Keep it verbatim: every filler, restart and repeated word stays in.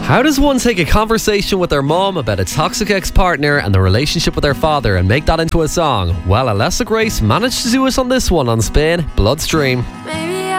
How does one take a conversation with their mum about a toxic ex-partner and the relationship with their father and make that into a song? Well, Alessa Grace managed to do it on this one on Spin Bloodstream.